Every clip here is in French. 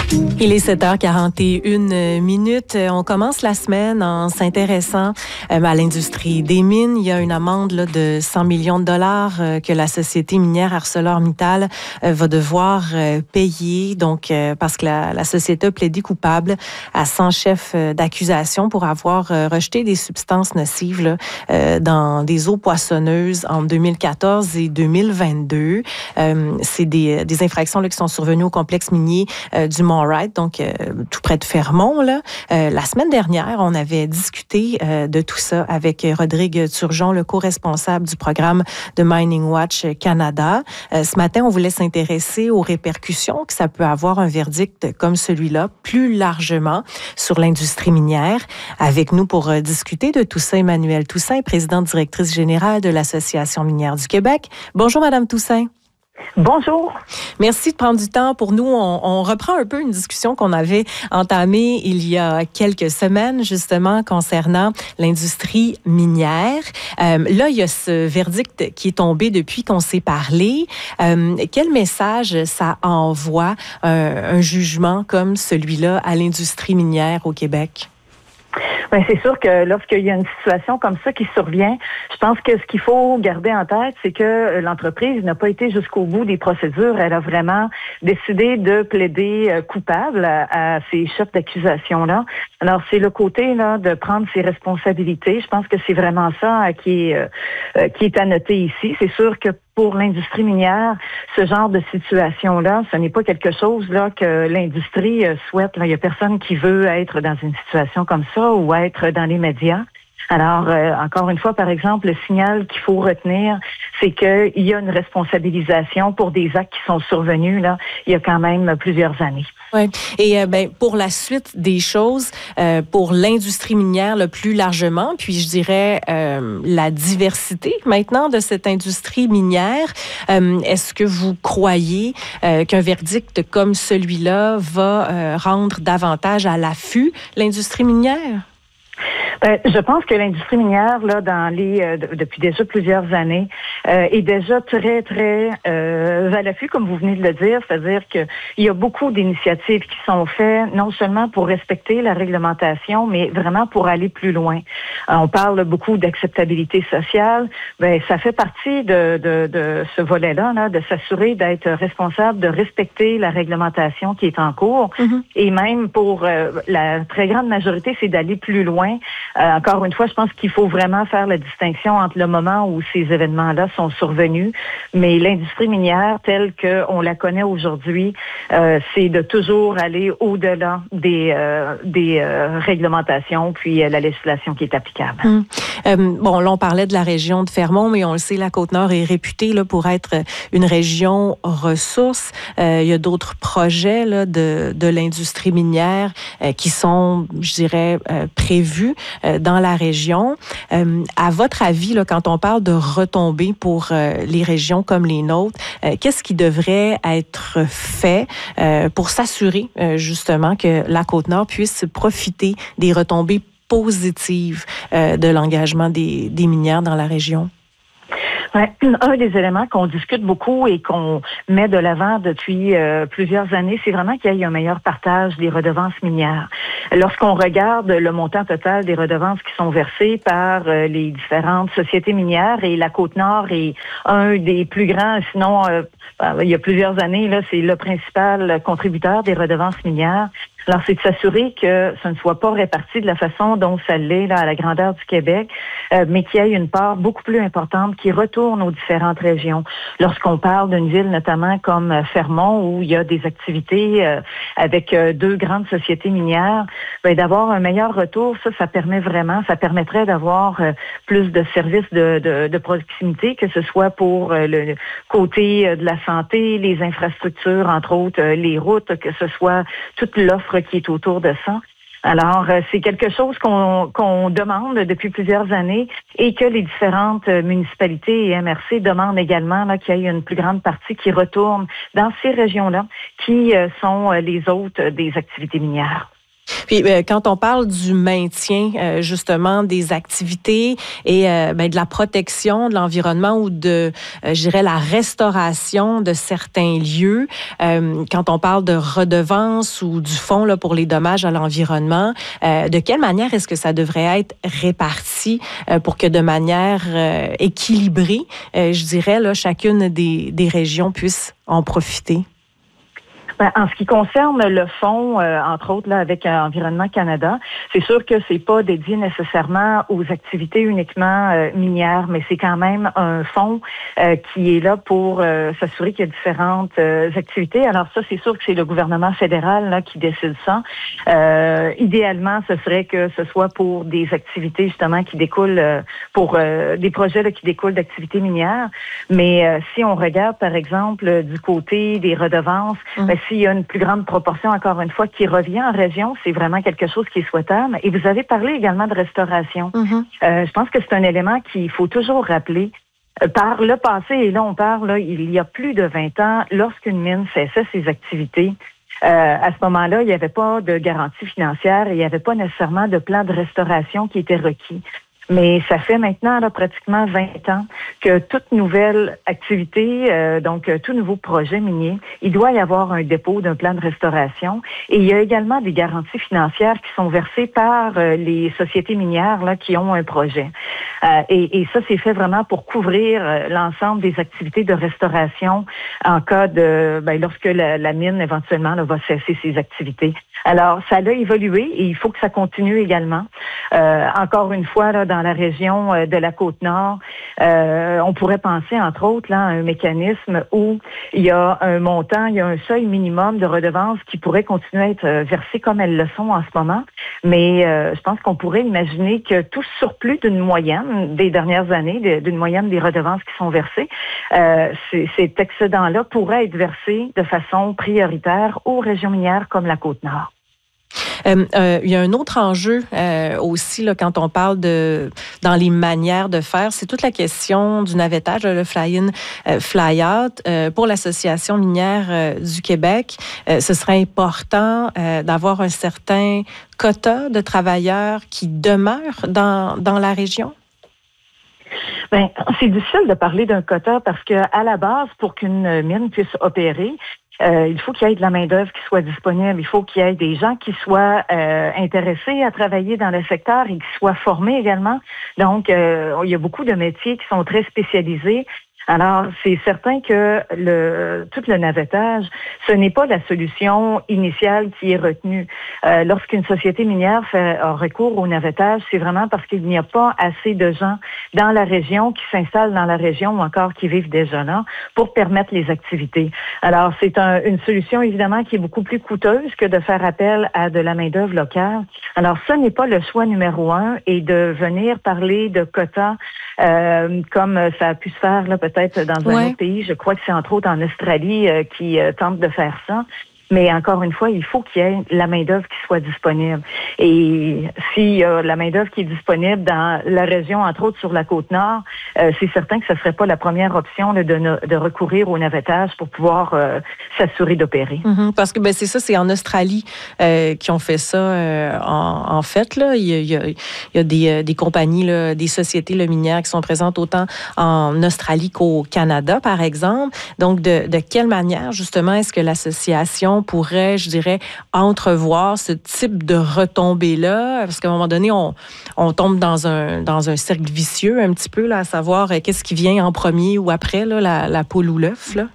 Il est 7h41 minutes. On commence la semaine en s'intéressant à l'industrie des mines. Il y a une amende de 100 millions de dollars que la société minière ArcelorMittal va devoir payer. Donc, parce que la société a plaidé coupable à 100 chefs d'accusation pour avoir rejeté des substances nocives dans des eaux poissonneuses en 2014 et 2022. C'est des infractions qui sont survenues au complexe minier du Mont-Wright, donc tout près de Fermont. La semaine dernière, on avait discuté de tout ça avec Rodrigue Turgeon, le co-responsable du programme de Mining Watch Canada. Ce matin, on voulait s'intéresser aux répercussions que ça peut avoir un verdict comme celui-là, plus largement sur l'industrie minière. Avec nous pour discuter de tout ça, Emmanuelle Toussaint, présidente directrice générale de l'Association minière du Québec. Bonjour, Madame Toussaint. Bonjour. Merci de prendre du temps pour nous. On reprend un peu une discussion qu'on avait entamée il y a quelques semaines, justement, concernant l'industrie minière. Là, il y a ce verdict qui est tombé depuis qu'on s'est parlé. Quel message ça envoie, un jugement comme celui-là à l'industrie minière au Québec? Bien, c'est sûr que lorsqu'il y a une situation comme ça qui survient, je pense que ce qu'il faut garder en tête, c'est que l'entreprise n'a pas été jusqu'au bout des procédures. Elle a vraiment décidé de plaider coupable à ces chefs d'accusation-là. Alors, c'est le côté de prendre ses responsabilités. Je pense que c'est vraiment ça qui est à noter ici. C'est sûr que pour l'industrie minière, ce genre de situation-là, ce n'est pas quelque chose que l'industrie souhaite. Il n'y a personne qui veut être dans une situation comme ça ou être dans les médias. Alors, encore une fois, par exemple, le signal qu'il faut retenir, c'est qu'il y a une responsabilisation pour des actes qui sont survenus il y a quand même plusieurs années. Oui. Et pour la suite des choses, pour l'industrie minière plus largement, puis je dirais la diversité maintenant de cette industrie minière, est-ce que vous croyez qu'un verdict comme celui-là va rendre davantage à l'affût l'industrie minière? Je pense que l'industrie minière, depuis déjà plusieurs années, est déjà très, très à l'affût, comme vous venez de le dire. C'est-à-dire qu'il y a beaucoup d'initiatives qui sont faites, non seulement pour respecter la réglementation, mais vraiment pour aller plus loin. On parle beaucoup d'acceptabilité sociale. Ça fait partie de ce volet-là, de s'assurer d'être responsable, de respecter la réglementation qui est en cours. Mm-hmm. Et même pour la très grande majorité, c'est d'aller plus loin. Encore une fois, je pense qu'il faut vraiment faire la distinction entre le moment où ces événements-là sont survenus, mais l'industrie minière telle qu'on la connaît aujourd'hui, c'est de toujours aller au-delà des réglementations puis la législation qui est applicable. Bon, là, on parlait de la région de Fermont, mais on le sait, la Côte-Nord est réputée pour être une région ressource. Il y a d'autres projets de l'industrie minière qui sont, je dirais, prévus dans la région. À votre avis, quand on parle de retombées pour les régions comme les nôtres, qu'est-ce qui devrait être fait pour s'assurer justement que la Côte-Nord puisse profiter des retombées positives de l'engagement des minières dans la région? Ouais, un des éléments qu'on discute beaucoup et qu'on met de l'avant depuis plusieurs années, c'est vraiment qu'il y ait un meilleur partage des redevances minières. Lorsqu'on regarde le montant total des redevances qui sont versées par les différentes sociétés minières, et la Côte-Nord est un des plus grands, sinon il y a plusieurs années, c'est le principal contributeur des redevances minières. Alors, c'est de s'assurer que ça ne soit pas réparti de la façon dont ça l'est à la grandeur du Québec, mais qu'il y ait une part beaucoup plus importante qui retourne aux différentes régions. Lorsqu'on parle d'une ville notamment comme Fermont, où il y a des activités avec deux grandes sociétés minières, d'avoir un meilleur retour, ça permettrait d'avoir plus de services de proximité, que ce soit pour le côté de la santé, les infrastructures, entre autres les routes, que ce soit toute l'offre qui est autour de ça. Alors, c'est quelque chose qu'on demande depuis plusieurs années et que les différentes municipalités et MRC demandent également qu'il y ait une plus grande partie qui retourne dans ces régions-là qui sont les hôtes des activités minières. Puis quand on parle du maintien justement des activités et de la protection de l'environnement ou de, je dirais, la restauration de certains lieux, quand on parle de redevances ou du fonds là, pour les dommages à l'environnement, de quelle manière est-ce que ça devrait être réparti pour que de manière équilibrée, je dirais, là, chacune des régions puisse en profiter? En ce qui concerne le fonds, entre autres là avec Environnement Canada, c'est sûr que c'est pas dédié nécessairement aux activités uniquement minières, mais c'est quand même un fonds qui est là pour s'assurer qu'il y a différentes activités. Alors ça, c'est sûr que c'est le gouvernement fédéral là qui décide ça. Idéalement, ce serait que ce soit pour des activités justement qui découlent pour des projets là, qui découlent d'activités minières. Mais si on regarde par exemple du côté des redevances, s'il y a une plus grande proportion, encore une fois, qui revient en région, c'est vraiment quelque chose qui est souhaitable. Et vous avez parlé également de restauration. Je pense que c'est un élément qu'il faut toujours rappeler. Par le passé, et là on parle, là, il y a plus de 20 ans, lorsqu'une mine cessait ses activités, à ce moment-là, il n'y avait pas de garantie financière et il n'y avait pas nécessairement de plan de restauration qui était requis. Mais ça fait maintenant là, pratiquement 20 ans que toute nouvelle activité, donc tout nouveau projet minier, il doit y avoir un dépôt d'un plan de restauration. Et il y a également des garanties financières qui sont versées par les sociétés minières là, qui ont un projet. Et ça, c'est fait vraiment pour couvrir l'ensemble des activités de restauration en cas de lorsque la mine éventuellement là, va cesser ses activités. Alors, ça a évolué et il faut que ça continue également. Encore une fois, là, dans la région de la Côte-Nord, on pourrait penser, entre autres, là, à un mécanisme où il y a un montant, il y a un seuil minimum de redevances qui pourrait continuer à être versé comme elles le sont en ce moment. Mais je pense qu'on pourrait imaginer que tout surplus d'une moyenne des dernières années, d'une moyenne des redevances qui sont versées, cet excédent-là pourrait être versé de façon prioritaire aux régions minières comme la Côte-Nord. Il y a un autre enjeu aussi là, quand on parle dans les manières de faire, c'est toute la question du navettage, le fly-in, fly-out. Pour l'Association minière du Québec, ce serait important d'avoir un certain quota de travailleurs qui demeurent dans la région? C'est difficile de parler d'un quota parce que à la base, pour qu'une mine puisse opérer, il faut qu'il y ait de la main-d'œuvre qui soit disponible. Il faut qu'il y ait des gens qui soient intéressés à travailler dans le secteur et qui soient formés également. Donc, il y a beaucoup de métiers qui sont très spécialisés. Alors, c'est certain que tout le navettage, ce n'est pas la solution initiale qui est retenue. Lorsqu'une société minière fait recours au navettage, c'est vraiment parce qu'il n'y a pas assez de gens dans la région qui s'installent dans la région ou encore qui vivent déjà là pour permettre les activités. Alors, c'est une solution évidemment qui est beaucoup plus coûteuse que de faire appel à de la main-d'œuvre locale. Alors, ce n'est pas le choix numéro un et de venir parler de quotas comme ça a pu se faire là peut-être dans un autre pays. Je crois que c'est entre autres en Australie qui tente de faire ça. Mais encore une fois, il faut qu'il y ait la main-d'œuvre qui soit disponible. Et s'il y a la main-d'œuvre qui est disponible dans la région, entre autres sur la Côte-Nord, c'est certain que ce ne serait pas la première option là, de recourir au navettage pour pouvoir s'assurer d'opérer. Parce que c'est ça, c'est en Australie qui ont fait ça. En fait, là, il y a des compagnies, là, des sociétés là, minières qui sont présentes autant en Australie qu'au Canada, par exemple. Donc, de quelle manière, justement, est-ce que l'association pourrait, je dirais, entrevoir ce type de retombées-là? Parce qu'à un moment donné, on tombe dans un cercle vicieux un petit peu, là, à savoir qu'est-ce qui vient en premier ou après, là, la poule ou l'œuf, là?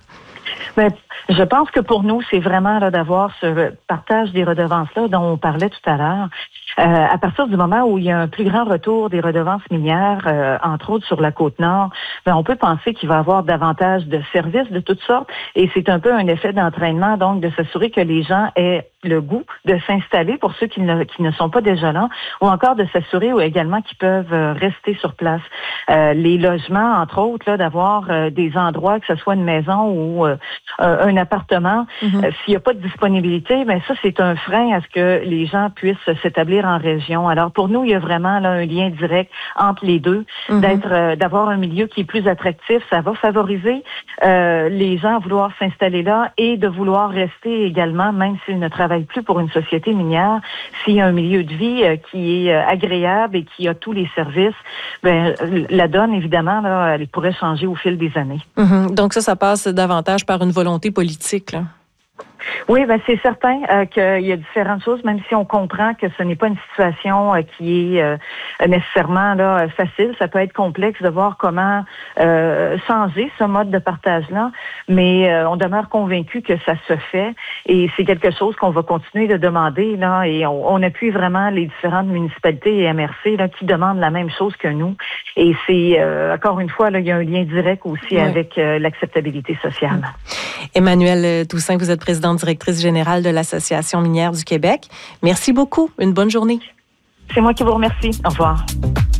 Je pense que pour nous, c'est vraiment là, d'avoir ce partage des redevances-là dont on parlait tout à l'heure. À partir du moment où il y a un plus grand retour des redevances minières, entre autres sur la Côte-Nord, on peut penser qu'il va y avoir davantage de services de toutes sortes et c'est un peu un effet d'entraînement, donc de s'assurer que les gens aient le goût de s'installer pour ceux qui ne sont pas déjà là, ou encore de s'assurer également qu'ils peuvent rester sur place. Les logements, entre autres, là, d'avoir des endroits, que ce soit une maison ou un un appartement. S'il n'y a pas de disponibilité, ben ça, c'est un frein à ce que les gens puissent s'établir en région. Alors, pour nous, il y a vraiment là, un lien direct entre les deux, d'avoir un milieu qui est plus attractif. Ça va favoriser les gens à vouloir s'installer là et de vouloir rester également, même s'ils ne travaillent plus pour une société minière. S'il y a un milieu de vie qui est agréable et qui a tous les services, ben, la donne, évidemment, là, elle pourrait changer au fil des années. Donc ça passe davantage par une volonté politique, là. Oui, ben c'est certain qu'il y a différentes choses, même si on comprend que ce n'est pas une situation qui est nécessairement là facile. Ça peut être complexe de voir comment changer ce mode de partage-là, mais on demeure convaincu que ça se fait et c'est quelque chose qu'on va continuer de demander là et on appuie vraiment les différentes municipalités et MRC là qui demandent la même chose que nous. Et c'est encore une fois là, il y a un lien direct aussi avec l'acceptabilité sociale. Emmanuelle Toussaint, vous êtes présidente directrice générale de l'Association minière du Québec. Merci beaucoup. Une bonne journée. C'est moi qui vous remercie. Au revoir.